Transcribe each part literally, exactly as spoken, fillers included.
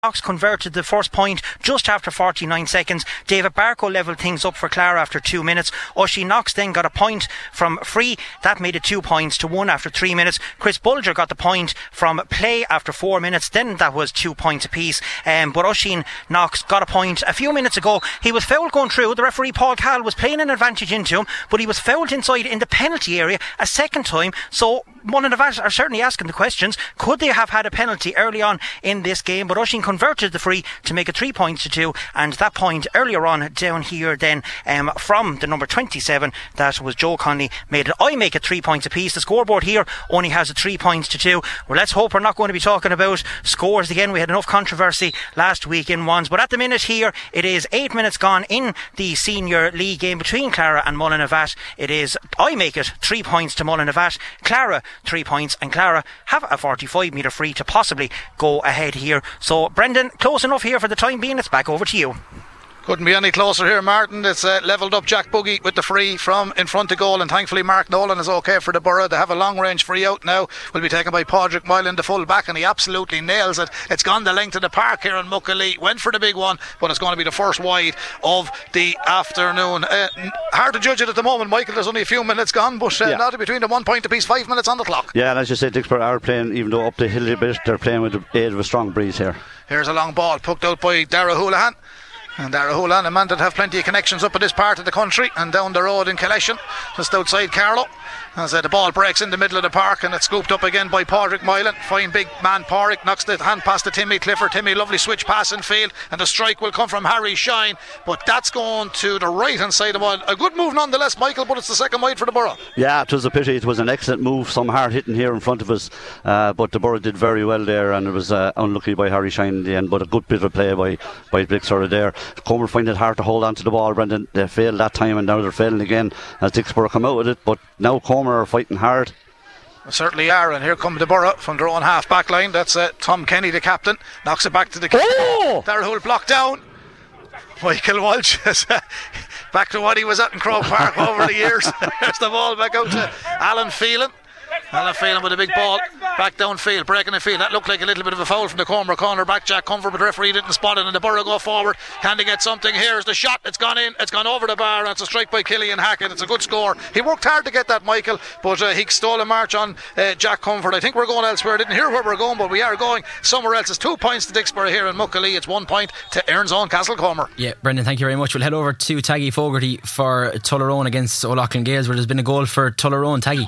Knox converted the first point just after forty-nine seconds. David Barco levelled things up for Clara after two minutes. Oisin Knox then got a point from free. That made it two points to one after three minutes. Chris Bulger got the point from play after four minutes. Then that was two points apiece. Um, but Oisin Knox got a point a few minutes ago. He was fouled going through. The referee Paul Cal was playing an advantage into him, but he was fouled inside in the penalty area a second time. So Mullinavash are certainly asking the questions. Could they have had a penalty early on in this game? But Oisin converted the free to make it three points to two, and that point earlier on down here then um, from the number twenty-seven, that was Joe Conley, made it. I make it three points apiece. The scoreboard here only has it three points to two. Well, let's hope we're not going to be talking about scores again. We had enough controversy last week in ones, but at the minute here it is eight minutes gone in the senior league game between Clara and Mullinavash. It is, I make it three points to Mullinavash, Clara three points, and Clara have a forty-five metre free to possibly go ahead here. So Brendan, close enough here for the time being. It's back over to you. Couldn't be any closer here, Martin. It's uh, levelled up Jack Buggy with the free from in front of goal, and thankfully Mark Nolan is okay for the Borough. They have a long range free out now, will be taken by Padraig Moylan, the full back, and he absolutely nails it. It's gone the length of the park here in Muckalee. Went for the big one, but it's going to be the first wide of the afternoon. Uh, hard to judge it at the moment, Michael. There's only a few minutes gone, but uh, yeah. Not between the one point apiece, five minutes on the clock. Yeah, and as you said, Dicksboro are playing, even though up the hill a bit, they're playing with the aid of a strong breeze here. Here's a long ball poked out by Dara Houlihan. And Dara Houlihan, a man that have plenty of connections up in this part of the country and down the road in Kileshan, just outside Carlow. As uh, the ball breaks in the middle of the park, and it's scooped up again by Padraig Moylan. Fine big man Padraig knocks the hand pass to Timmy Clifford. Timmy, lovely switch pass in field, and the strike will come from Harry Shine, but that's going to the right hand side of the ball. A good move nonetheless, Michael, but it's the second wide for the Borough. Yeah, it was a pity. It was an excellent move, some hard hitting here in front of us, uh, but the Borough did very well there, and it was uh, unlucky by Harry Shine in the end, but a good bit of play by by Dicksboro there. Comer find it hard to hold on to the ball, Brendan. They failed that time, and now they're failing again as Dicksboro come out with it, but now Comer are fighting hard. Certainly are, and here come the Borough from their own half back line. That's uh, Tom Kenny, the captain, knocks it back to the oh! Darrell Hull blocked down. Michael Walsh is uh, back to what he was at in Croke Park over the years. There's the ball back out to Alan Phelan. Alan Phelan with a big ball back downfield, breaking the field. That looked like a little bit of a foul from the corner corner back Jack Comfort, but the referee didn't spot it, and the Borough go forward. Can they get something? Here's the shot. It's gone in. It's gone over the bar, and it's a strike by Killian Hackett. It's a good score. He worked hard to get that, Michael, but uh, he stole a march on uh, Jack Comfort. I think we're going elsewhere. I didn't hear where we're going, but we are going somewhere else. It's two points to Dicksboro here in Muckalee. It's one point to Erin's own Castlecomer. Yeah, Brendan, thank you very much. We'll head over to Taggy Fogarty for Tullerone against O'Loughlin Gales, where there's been a goal for Tullerone. Taggy.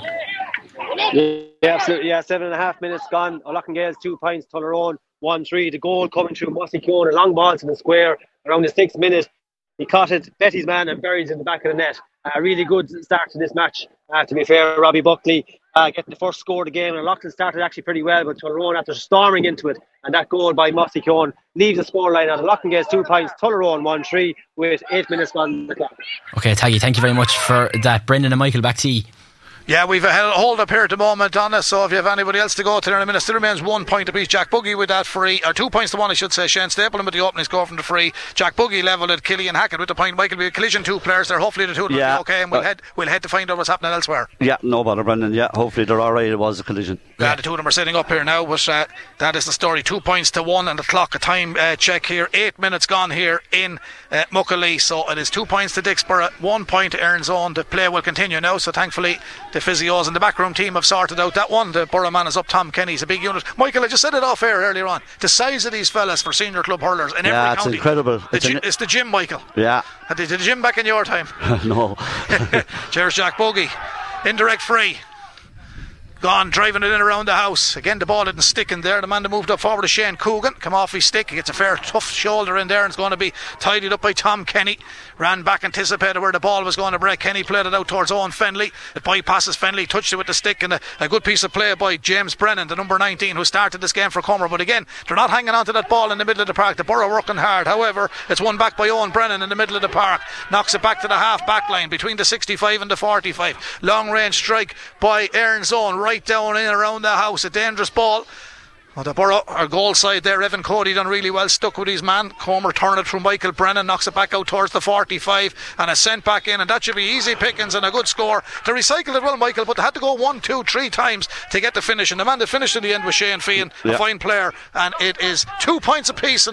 Yeah, absolutely. Yeah, seven and a half minutes gone. O'Loughlin Gales two points, Tullerone one three. The goal coming through Mossy Keown, a long ball to the square around the sixth minute. He caught it, Betty's man, and buried in the back of the net. A uh, really good start to this match. Uh, to be fair, Robbie Buckley uh, getting the first score of the game, and O'Loughlin started actually pretty well, but Tullerone after storming into it, and that goal by Mossy Keown leaves the scoreline at O'Loughlin Gales two points, Tullerone one three with eight minutes gone on the clock. Okay, Taggy, thank you very much for that. Brendan and Michael, back to you. Yeah, we've a hold up here at the moment on us, so if you have anybody else to go to there in a minute, still remains one point apiece. Jack Buggy with that free, or two points to one I should say. Shane Stapleton with the opening score from the free. Jack Buggy levelled at Killian Hackett with the point. Michael, will be a collision, two players there. Hopefully the two will yeah. be okay, and we'll uh, head we'll head to find out what's happening elsewhere. Yeah, no bother, Brendan. Yeah, hopefully they're alright. It was a collision. Yeah, yeah. The two of them are sitting up here now, but uh, that is the story. Two points to one, and the clock, a time uh, check here. Eight minutes gone here in uh, Muckalee, so it is two points to Dicksboro, one point to Erin's own. The play will continue now, so thankfully the physios in the backroom team have sorted out that one. The Borough man is up. Tom Kenny is a big unit. Michael, I just said it off air earlier on. The size of these fellas for senior club hurlers in yeah, every it's county. Incredible. The it's, gy- an... it's the gym, Michael. Yeah. Did the gym back in your time? No. Cheers, Jack Buggy. Indirect free. Gone, driving it in around the house. Again, the ball didn't stick in there. The man that moved up forward to Shane Coogan. Come off his stick. He gets a fair tough shoulder in there, and it's going to be tidied up by Tom Kenny. Ran back, anticipated where the ball was going to break. Kenny played it out towards Owen Fenley. It bypasses Fenley, touched it with the stick, and a, a good piece of play by James Brennan, the number nineteen, who started this game for Comer. But again, they're not hanging on to that ball in the middle of the park. The Borough working hard. However, it's won back by Owen Brennan in the middle of the park. Knocks it back to the half back line between the sixty-five and the forty-five. Long range strike by Erin's own, right down in around the house. A dangerous ball. Well, the Borough, our goal side there, Evan Cody done really well, stuck with his man. Comer turned it through Michael Brennan, knocks it back out towards the forty-five, and a sent back in, and that should be easy pickings and a good score. They recycled it well, Michael, but they had to go one, two, three times to get the finish, and the man that finished in the end was Shane Feehan, yeah. a fine player, and it is two points apiece.